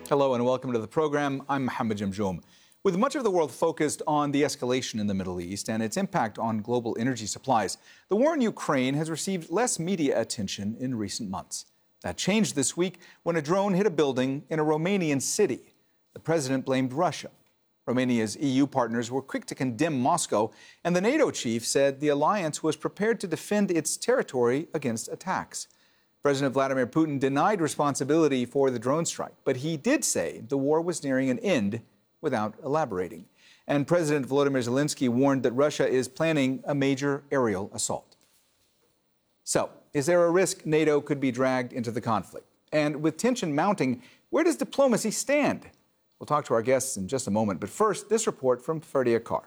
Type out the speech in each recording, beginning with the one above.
Hello and welcome to the program. I'm Mohammed Jamjoom. With much of the world focused on the escalation in the Middle East and its impact on global energy supplies, the war in Ukraine has received less media attention in recent months. That changed this week when a drone hit a building in a Romanian city. The president blamed Russia. Romania's EU partners were quick to condemn Moscow, and the NATO chief said the alliance was prepared to defend its territory against attacks. President Vladimir Putin denied responsibility for the drone strike, but he did say the war was nearing an end without elaborating. And President Volodymyr Zelensky warned that Russia is planning a major aerial assault. So, is there a risk NATO could be dragged into the conflict? And with tension mounting, where does diplomacy stand? We'll talk to our guests in just a moment, but first, this report from Ferdy Akar.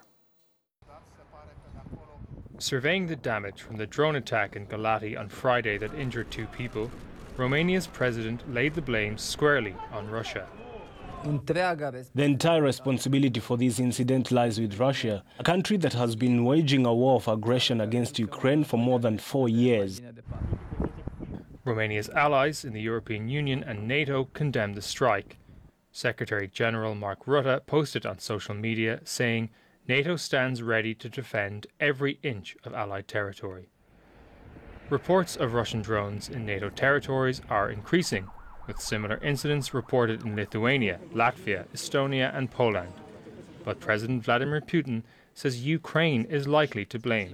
Surveying the damage from the drone attack in Galati on Friday that injured 2 people, Romania's president laid the blame squarely on Russia. The entire responsibility for this incident lies with Russia, a country that has been waging a war of aggression against Ukraine for more than 4 years. Romania's allies in the European Union and NATO condemned the strike. Secretary General Mark Rutte posted on social media saying NATO stands ready to defend every inch of Allied territory. Reports of Russian drones in NATO territories are increasing, with similar incidents reported in Lithuania, Latvia, Estonia and Poland. But President Vladimir Putin says Ukraine is likely to blame.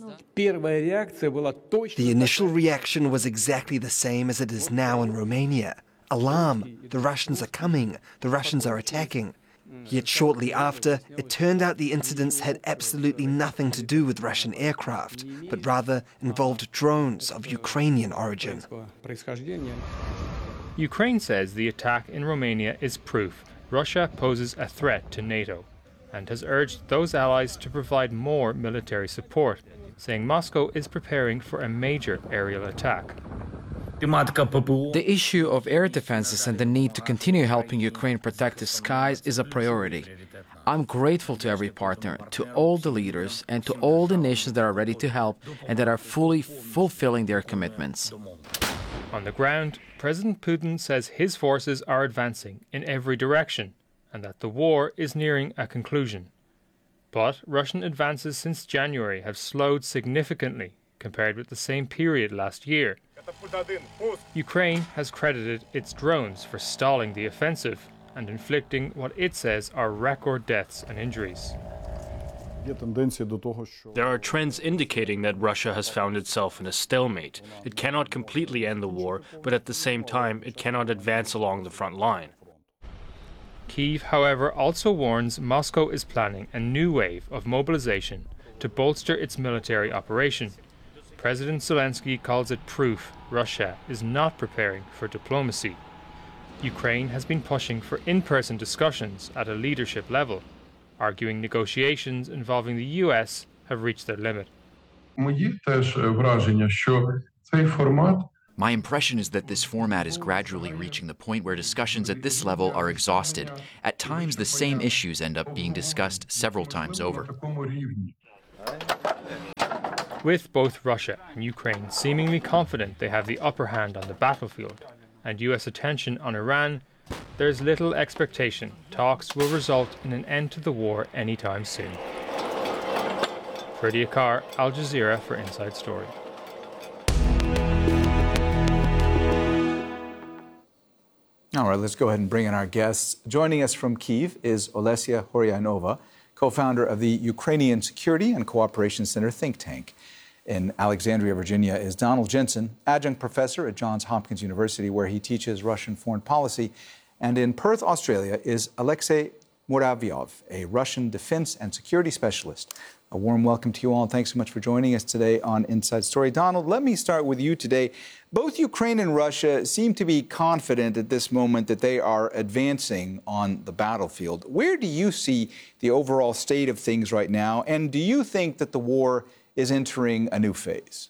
The initial reaction was exactly the same as it is now in Romania. Alarm! The Russians are coming. The Russians are attacking. Yet shortly after, it turned out the incidents had absolutely nothing to do with Russian aircraft, but rather involved drones of Ukrainian origin. Ukraine says the attack in Romania is proof Russia poses a threat to NATO and has urged those allies to provide more military support, saying Moscow is preparing for a major aerial attack. The issue of air defenses and the need to continue helping Ukraine protect the skies is a priority. I'm grateful to every partner, to all the leaders, and to all the nations that are ready to help and that are fully fulfilling their commitments. On the ground, President Putin says his forces are advancing in every direction and that the war is nearing a conclusion. But Russian advances since January have slowed significantly compared with the same period last year. Ukraine has credited its drones for stalling the offensive and inflicting what it says are record deaths and injuries. There are trends indicating that Russia has found itself in a stalemate. It cannot completely end the war, but at the same time, it cannot advance along the front line. Kyiv, however, also warns Moscow is planning a new wave of mobilization to bolster its military operation. President Zelensky calls it proof Russia is not preparing for diplomacy. Ukraine has been pushing for in-person discussions at a leadership level, arguing negotiations involving the US have reached their limit. My impression is that this format is gradually reaching the point where discussions at this level are exhausted. At times, the same issues end up being discussed several times over. With both Russia and Ukraine seemingly confident they have the upper hand on the battlefield, and US attention on Iran, there's little expectation talks will result in an end to the war anytime soon. Ferdy Akar, Al Jazeera for Inside Story. All right, let's go ahead and bring in our guests. Joining us from Kyiv is Olesia Horyanova, co-founder of the Ukrainian Security and Cooperation Center think tank. In Alexandria, Virginia, is Donald Jensen, adjunct professor at Johns Hopkins University, where he teaches Russian foreign policy. And in Perth, Australia, is Alexei Muravyov, a Russian defense and security specialist. A warm welcome to you all, and thanks so much for joining us today on Inside Story. Donald, let me start with you today. Both Ukraine and Russia seem to be confident at this moment that they are advancing on the battlefield. Where do you see the overall state of things right now, and do you think that the war is entering a new phase?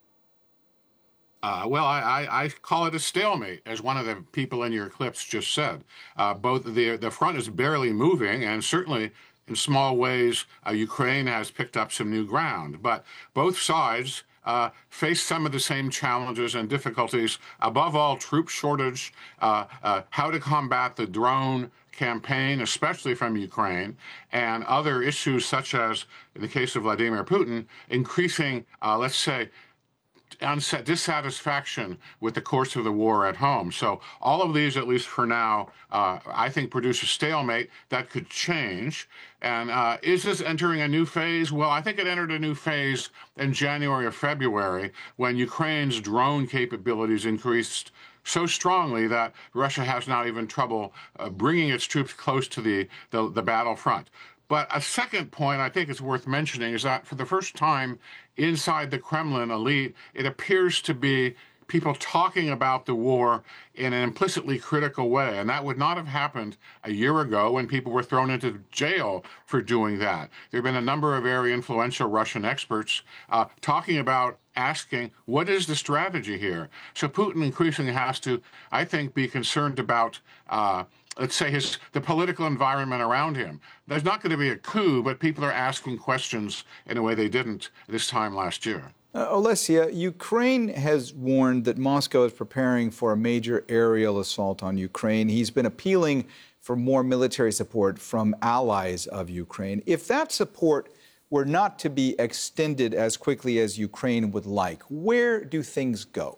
Well, I call it a stalemate, as one of the people in your clips just said. Both the front is barely moving, and certainly in small ways, Ukraine has picked up some new ground. But both sides face some of the same challenges and difficulties. Above all, troop shortage, how to combat the drone campaign, especially from Ukraine, and other issues such as, in the case of Vladimir Putin, increasing, let's say, dissatisfaction with the course of the war at home. So all of these, at least for now, I think produce a stalemate that could change. And is this entering a new phase? Well, I think it entered a new phase in January or February when Ukraine's drone capabilities increased so strongly that Russia has now even trouble bringing its troops close to the battlefront. But a second point I think is worth mentioning is that for the first time inside the Kremlin elite, it appears to be people talking about the war in an implicitly critical way. And that would not have happened a year ago when people were thrown into jail for doing that. There have been a number of very influential Russian experts talking about asking, what is the strategy here? So Putin increasingly has to, I think, be concerned about let's say the political environment around him. There's not going to be a coup, but people are asking questions in a way they didn't this time last year. Olesya, Ukraine has warned that Moscow is preparing for a major aerial assault on Ukraine. He's been appealing for more military support from allies of Ukraine. If that support were not to be extended as quickly as Ukraine would like, where do things go?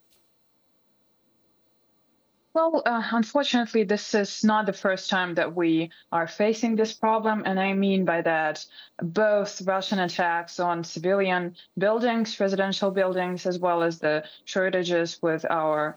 Well, unfortunately, this is not the first time that we are facing this problem. And I mean by that both Russian attacks on civilian buildings, residential buildings, as well as the shortages with our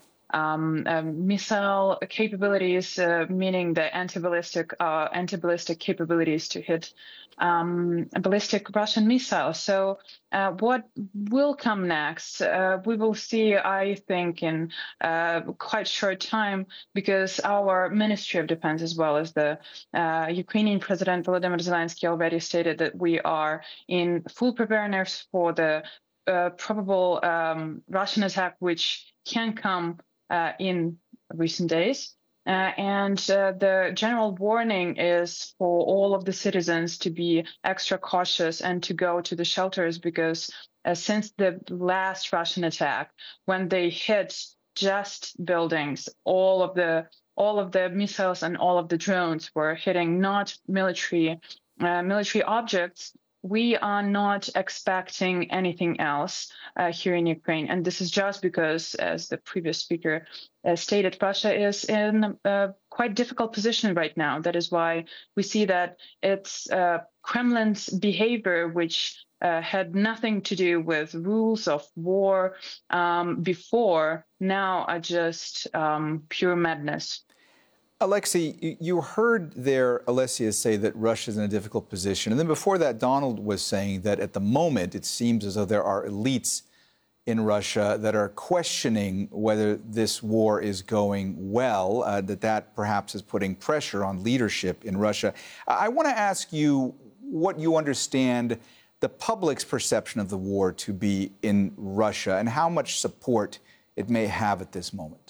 missile capabilities, meaning the anti-ballistic capabilities to hit ballistic Russian missiles. So what will come next? We will see, I think, in quite short time, because our Ministry of Defense, as well as the Ukrainian President Volodymyr Zelensky, already stated that we are in full preparedness for the probable Russian attack, which can come in recent days. And the general warning is for all of the citizens to be extra cautious and to go to the shelters, because since the last Russian attack, when they hit just buildings, all of the missiles and all of the drones were hitting not military objects. We are not expecting anything else here in Ukraine. And this is just because, as the previous speaker stated, Russia is in a quite difficult position right now. That is why we see that it's Kremlin's behavior, which had nothing to do with rules of war before, now are just pure madness. Alexei, you heard there Olesya say that Russia's in a difficult position. And then before that, Donald was saying that at the moment, it seems as though there are elites in Russia that are questioning whether this war is going well, that perhaps is putting pressure on leadership in Russia. I want to ask you what you understand the public's perception of the war to be in Russia and how much support it may have at this moment.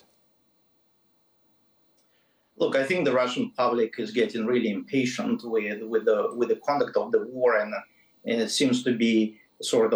Look, I think the Russian public is getting really impatient with the conduct of the war, and it seems to be sort of